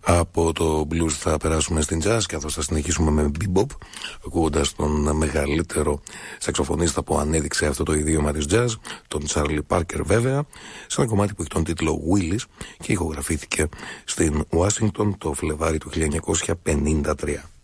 Από το blues θα περάσουμε στην jazz, καθώς θα συνεχίσουμε με bebop, ακούγοντας τον μεγαλύτερο σαξοφωνίστα που ανέδειξε αυτό το ιδίωμα της jazz, τον Charlie Parker βέβαια, σε ένα κομμάτι που έχει τον τίτλο Willis και ηχογραφήθηκε στην Ουάσιγκτον το Φλεβάρι του 1953.